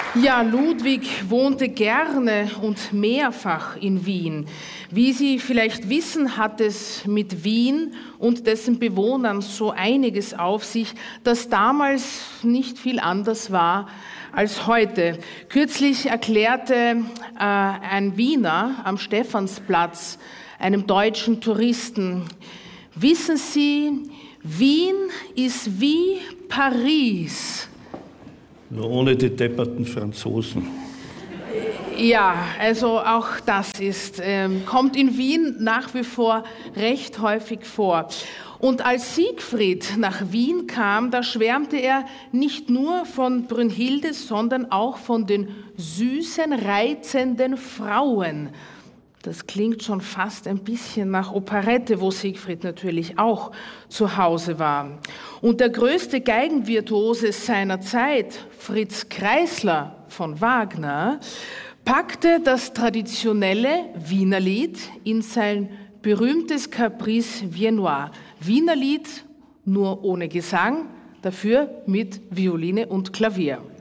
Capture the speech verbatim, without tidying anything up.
Ja, Ludwig wohnte gerne und mehrfach in Wien. Wie Sie vielleicht wissen, hat es mit Wien und dessen Bewohnern so einiges auf sich, das damals nicht viel anders war als heute. Kürzlich erklärte äh, ein Wiener am Stephansplatz einem deutschen Touristen: Wissen Sie, Wien ist wie Paris. Nur ohne die depperten Franzosen. Ja, also auch das ist, ähm, kommt in Wien nach wie vor recht häufig vor. Und als Siegfried nach Wien kam, da schwärmte er nicht nur von Brünnhilde, sondern auch von den süßen, reizenden Frauen. Das klingt schon fast ein bisschen nach Operette, wo Siegfried natürlich auch zu Hause war. Und der größte Geigenvirtuose seiner Zeit, Fritz Kreisler von Wagner, packte das traditionelle Wienerlied in sein berühmtes Caprice Viennois. Wienerlied nur ohne Gesang, dafür mit Violine und Klavier.